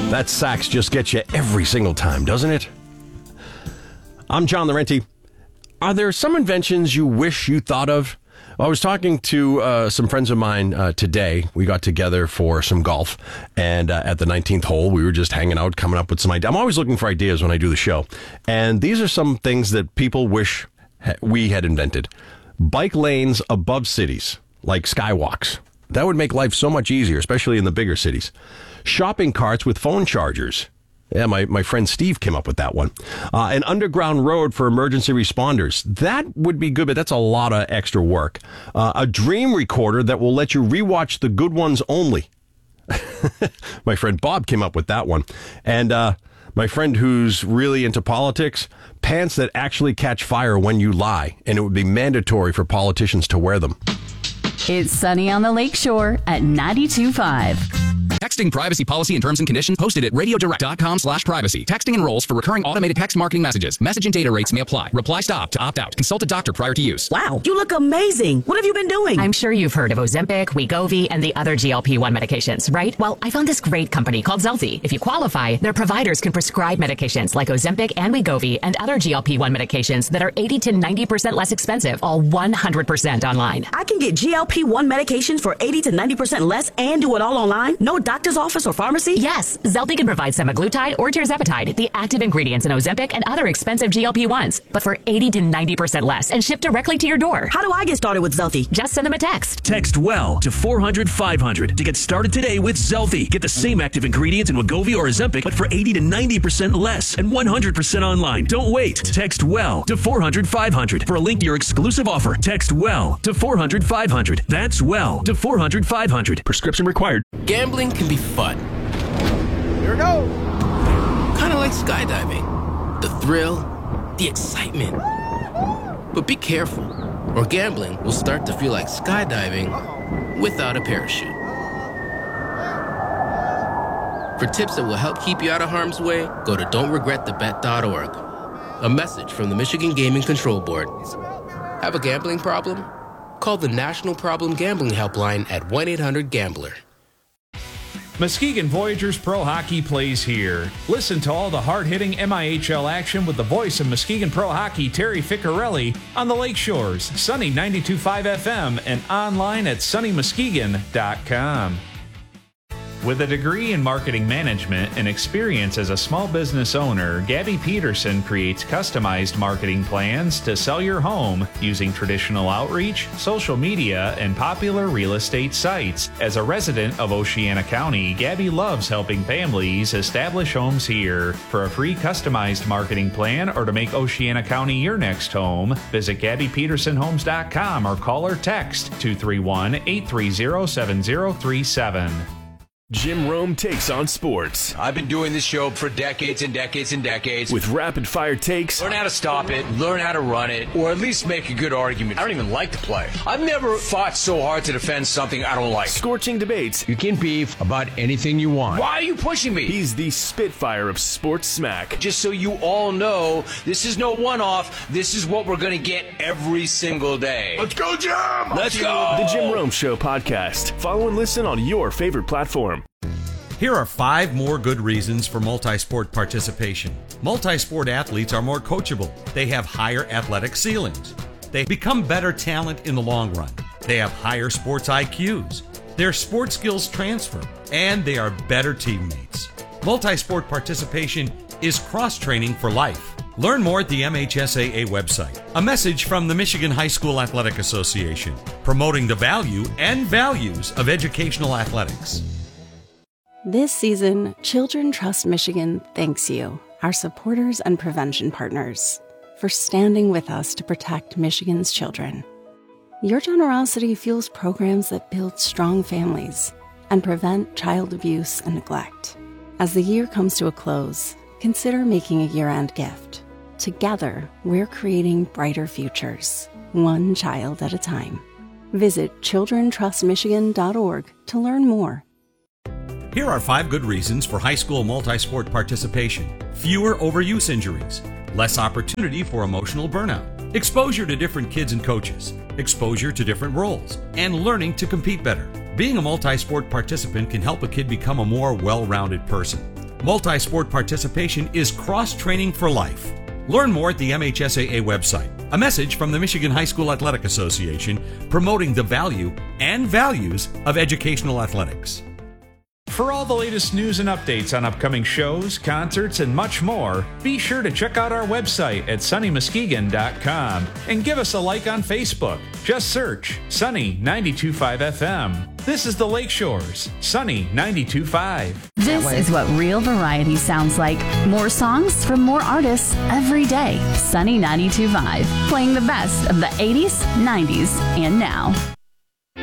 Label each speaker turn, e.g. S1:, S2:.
S1: That sax just gets you every single time, doesn't it? I'm John Laurenti. Are there some inventions you wish you thought of? Well, I was talking to some friends of mine today. We got together for some golf, and at the 19th hole, we were just hanging out, coming up with some ideas. I'm always looking for ideas when I do the show, and these are some things that people wish we had invented. Bike lanes above cities, like skywalks. That would make life so much easier, especially in the bigger cities. Shopping carts with phone chargers. Yeah, my friend Steve came up with that one. An underground road for emergency responders. That would be good, but that's a lot of extra work. A dream recorder that will let you rewatch the good ones only. My friend Bob came up with that one. And my friend who's really into politics, pants that actually catch fire when you lie. And it would be mandatory for politicians to wear them.
S2: It's Sunny on the Lakeshore at 92.5.
S3: Texting privacy policy and terms and conditions posted at radiodirect.com/privacy. Texting enrolls for recurring automated text marketing messages. Message and data rates may apply. Reply stop to opt out. Consult a doctor prior to use.
S4: Wow, you look amazing. What have you been doing?
S5: I'm sure you've heard of Ozempic, Wegovy, and the other GLP-1 medications, right? Well, I found this great company called Zelfie. If you qualify, their providers can prescribe medications like Ozempic and Wegovy and other GLP-1 medications that are 80 to 90% less expensive, all 100% online.
S4: I can get GLP-1 medications for 80 to 90% less and do it all online? No doctor's office or pharmacy?
S5: Yes, Zelfie can provide semaglutide or tirzepatide, the active ingredients in Ozempic and other expensive GLP-1s, but for 80 to 90% less and shipped directly to your door.
S4: How do I get started with Zelfie?
S5: Just send them a text.
S6: Text WELL to 400-500 to get started today with Zelfie. Get the same active ingredients in Wegovy or Ozempic, but for 80 to 90% less and 100% online. Don't wait. Text WELL to 400-500 for a link to your exclusive offer. Text WELL to 400-500. That's WELL to 400-500. Prescription required.
S7: Gambling can be fun. Here we go. Kind of like skydiving. The thrill, the excitement. But be careful, or gambling will start to feel like skydiving without a parachute. For tips that will help keep you out of harm's way, go to don'tregretthebet.org. A message from the Michigan Gaming Control Board. Have a gambling problem? Call the National Problem Gambling Helpline at 1-800-GAMBLER.
S8: Muskegon Voyageurs Pro Hockey plays here. Listen to all the hard-hitting MIHL action with the voice of Muskegon Pro Hockey, Terry Ficcarelli, on the Lake Shores, Sunny 92.5 FM, and online at sunnymuskegon.com. With a degree in marketing management and experience as a small business owner, Gabby Peterson creates customized marketing plans to sell your home using traditional outreach, social media, and popular real estate sites. As a resident of Oceana County, Gabby loves helping families establish homes here. For a free customized marketing plan or to make Oceana County your next home, visit GabbyPetersonHomes.com or call or text 231-830-7037.
S9: Jim Rome takes on sports.
S10: I've been doing this show for decades and decades and decades.
S9: With rapid-fire takes.
S10: Learn how to stop it, learn how to run it, or at least make a good argument. I don't even like to play. I've never fought so hard to defend something I don't like.
S9: Scorching debates.
S10: You can beef about anything you want. Why are you pushing me?
S9: He's the Spitfire of sports smack.
S10: Just so you all know, this is no one-off. This is what we're going to get every single day.
S9: Let's go, Jim!
S10: Let's go!
S9: The Jim Rome Show podcast. Follow and listen on your favorite platform.
S11: Here are 5 more good reasons for multi-sport participation. Multi-sport athletes are more coachable. They have higher athletic ceilings. They become better talent in the long run. They have higher sports IQs. Their sports skills transfer, and they are better teammates. Multi-sport participation is cross-training for life. Learn more at the MHSAA website. A message from the Michigan High School Athletic Association, promoting the value and values of educational athletics.
S12: This season, Children Trust Michigan thanks you, our supporters and prevention partners, for standing with us to protect Michigan's children. Your generosity fuels programs that build strong families and prevent child abuse and neglect. As the year comes to a close, consider making a year-end gift. Together, we're creating brighter futures, one child at a time. Visit childrentrustmichigan.org to learn more.
S11: Here are 5 good reasons for high school multi-sport participation. Fewer overuse injuries, less opportunity for emotional burnout, exposure to different kids and coaches, exposure to different roles, and learning to compete better. Being a multi-sport participant can help a kid become a more well-rounded person. Multi-sport participation is cross-training for life. Learn more at the MHSAA website. A message from the Michigan High School Athletic Association promoting the value and values of educational athletics.
S8: For all the latest news and updates on upcoming shows, concerts, and much more, be sure to check out our website at sunnymuskegon.com and give us a like on Facebook. Just search Sunny 92.5 FM. This is the Lakeshores, Sunny 92.5.
S2: This is what real variety sounds like. More songs from more artists every day. Sunny 92.5, playing the best of the 80s, 90s, and now.